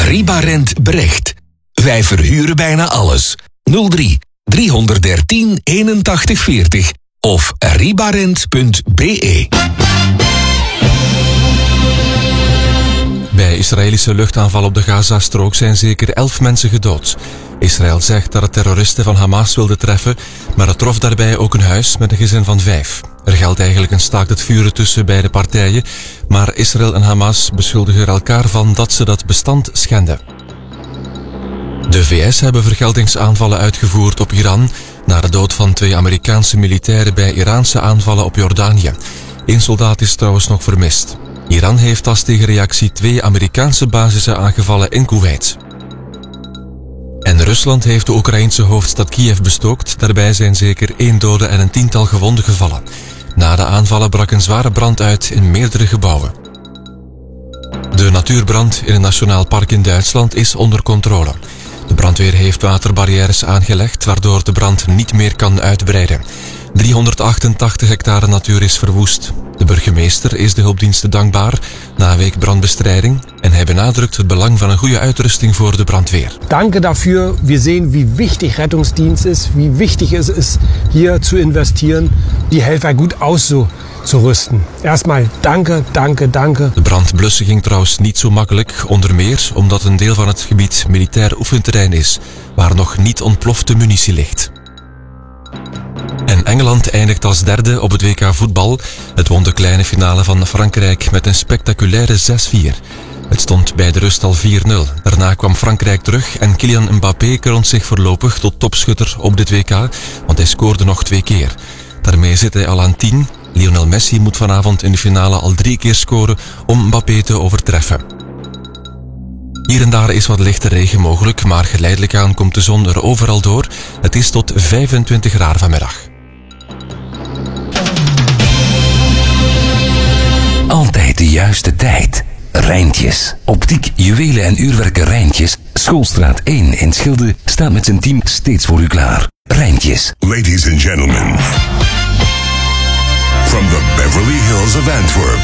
Ribarent Brecht. Wij verhuren bijna alles. 03 313 81 40 of ribarent.be. Bij Israëlische luchtaanval op de Gazastrook zijn zeker 11 mensen gedood. Israël zegt dat het terroristen van Hamas wilde treffen, maar het trof daarbij ook een huis met een gezin van 5. Er geldt eigenlijk een staakt het vuren tussen beide partijen, maar Israël en Hamas beschuldigen er elkaar van dat ze dat bestand schenden. De VS hebben vergeldingsaanvallen uitgevoerd op Iran na de dood van 2 Amerikaanse militairen bij Iraanse aanvallen op Jordanië. 1 soldaat is trouwens nog vermist. Iran heeft als tegenreactie 2 Amerikaanse basissen aangevallen in Kuwait. En Rusland heeft de Oekraïense hoofdstad Kiev bestookt. Daarbij zijn zeker 1 dode en een 10-tal gewonden gevallen. Na de aanvallen brak een zware brand uit in meerdere gebouwen. De natuurbrand in een nationaal park in Duitsland is onder controle. De brandweer heeft waterbarrières aangelegd, waardoor de brand niet meer kan uitbreiden. 388 hectare natuur is verwoest. De burgemeester is de hulpdiensten dankbaar na een week brandbestrijding en hij benadrukt het belang van een goede uitrusting voor de brandweer. Danke dafür. Wir sehen, wie wichtig Rettungsdienst ist, wie wichtig es ist, hier zu investieren, die Helfer gut auszurüsten. Erstmal danke, danke, danke. De brandblussen ging trouwens niet zo makkelijk, onder meer omdat een deel van het gebied militair oefenterrein is, waar nog niet ontplofte munitie ligt. En Engeland eindigt als derde op het WK voetbal. Het won de kleine finale van Frankrijk met een spectaculaire 6-4. Het stond bij de rust al 4-0. Daarna kwam Frankrijk terug en Kylian Mbappé kroont zich voorlopig tot topschutter op dit WK, want hij scoorde nog 2 keer. Daarmee zit hij al aan 10. Lionel Messi moet vanavond in de finale al 3 keer scoren om Mbappé te overtreffen. Hier en daar is wat lichte regen mogelijk, maar geleidelijk aan komt de zon er overal door. Het is tot 25 graden vanmiddag. Altijd de juiste tijd. Rijntjes. Optiek, juwelen en uurwerken Rijntjes. Schoolstraat 1 in Schilde staat met zijn team steeds voor u klaar. Rijntjes. Ladies and gentlemen, from the Beverly Hills of Antwerp,